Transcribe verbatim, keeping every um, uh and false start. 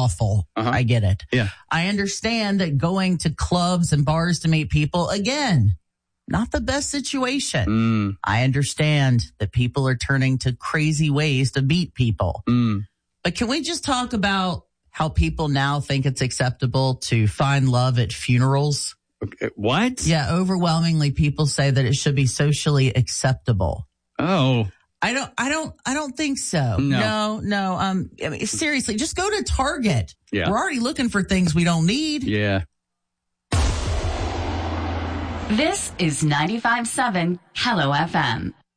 awful. Uh-huh. I get it. Yeah. I understand that going to clubs and bars to meet people, again, not the best situation. Mm. I understand that people are turning to crazy ways to meet people. Mm. But can we just talk about how people now think it's acceptable to find love at funerals? Okay. What? Yeah, overwhelmingly people say that it should be socially acceptable. Oh. I don't, I don't, I don't think so. No. No, no. Um, I mean, seriously, just go to Target. Yeah. We're already looking for things we don't need. Yeah. This is ninety-five point seven Hello F M.